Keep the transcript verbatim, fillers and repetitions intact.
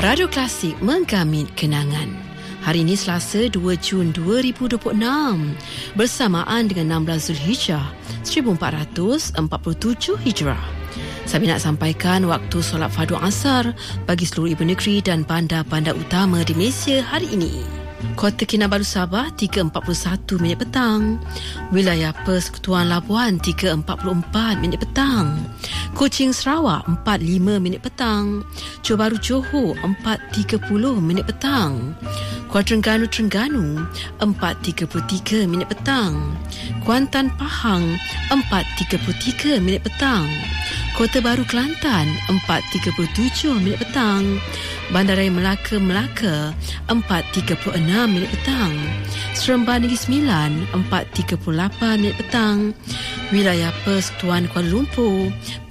Radio Klasik menggamit kenangan. Hari ini Selasa dua Jun dua ribu dua puluh enam bersamaan dengan enam belas Zulhijjah seribu empat ratus empat puluh tujuh Hijrah. Saya nak sampaikan waktu solat fardu asar bagi seluruh ibu negeri dan bandar-bandar utama di Malaysia hari ini. Kota Kinabalu Sabah tiga empat puluh satu minit petang. Wilayah Persekutuan Labuan tiga empat puluh empat minit petang. Kuching Sarawak empat lima minit petang. Johor Bahru Johor empat tiga puluh minit petang. Kuala Terengganu Terengganu empat tiga puluh tiga minit petang. Kuantan Pahang empat tiga puluh tiga minit petang. Kota Baru Kelantan empat tiga puluh tujuh minit petang. Bandaraya Melaka Melaka empat tiga puluh enam minit petang. Seremban Negeri Sembilan empat tiga puluh lapan minit petang. Wilayah Persekutuan Kuala Lumpur